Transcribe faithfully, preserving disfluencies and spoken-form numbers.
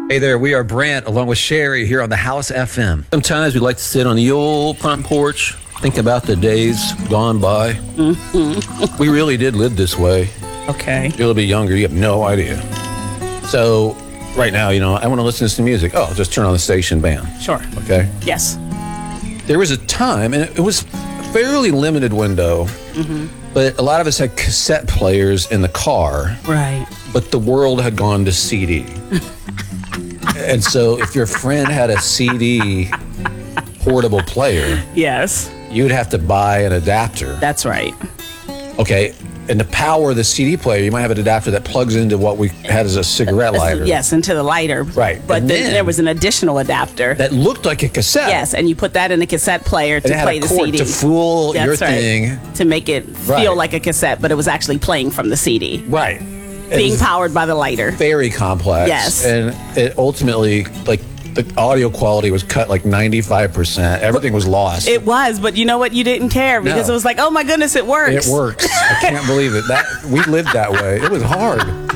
Hey there, we are Brant along with Sherry here on the House F M. Sometimes we like to sit on the old front porch, think about the days gone by. Mm-hmm. We really did live this way. Okay. You're a little bit younger, you have no idea. So, right now, you know, I want to listen to some music. Oh, just turn on the station, bam. Sure. Okay? Yes. There was a time, and it was a fairly limited window, mm-hmm. but a lot of us had cassette players in the car. Right. But the world had gone to C D. And so if your friend had a C D portable player, yes, you'd have to buy an adapter. That's right. Okay. And to power the C D player, you might have an adapter that plugs into what we had as a cigarette lighter. Yes, into the lighter. Right. But And then, then there was an additional adapter. that looked like a cassette. Yes, and you put that in the cassette player to And it had play a the cord C D. to fool That's your right. thing. To make it feel Right. like a cassette, but it was actually playing from the C D. Right. Being It was powered by the lighter. very complex. Yes. And it ultimately, like, the audio quality was cut like ninety-five percent. Everything was lost. It was, but you know what? You didn't care because No. it was like, oh my goodness, it works. It works. I can't believe it. That we lived that way. It was hard.